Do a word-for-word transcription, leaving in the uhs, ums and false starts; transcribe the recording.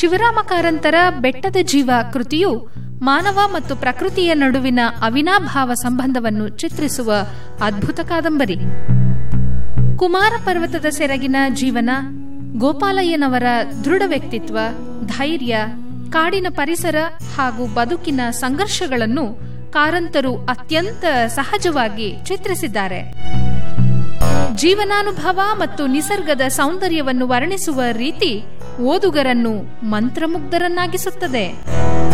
ಶಿವರಾಮ ಕಾರಂತರ ಬೆಟ್ಟದ ಜೀವ ಕೃತಿಯು ಮಾನವ ಮತ್ತು ಪ್ರಕೃತಿಯ ನಡುವಿನ ಅವಿನಾಭಾವ ಸಂಬಂಧವನ್ನು ಚಿತ್ರಿಸುವ ಅದ್ಭುತ ಕಾದಂಬರಿ. ಕುಮಾರ ಪರ್ವತದ ಸೆರಗಿನ ಜೀವನ, ಗೋಪಾಲಯ್ಯನವರ ದೃಢ ವ್ಯಕ್ತಿತ್ವ, ಧೈರ್ಯ, ಕಾಡಿನ ಪರಿಸರ ಹಾಗೂ ಬದುಕಿನ ಸಂಘರ್ಷಗಳನ್ನು ಕಾರಂತರು ಅತ್ಯಂತ ಸಹಜವಾಗಿ ಚಿತ್ರಿಸಿದ್ದಾರೆ. ಜೀವನಾನುಭವ ಮತ್ತು ನಿಸರ್ಗದ ಸೌಂದರ್ಯವನ್ನು ವರ್ಣಿಸುವ ರೀತಿ ಓದುಗರನ್ನು ಮಂತ್ರಮುಗ್ಧರನ್ನಾಗಿಸುತ್ತದೆ.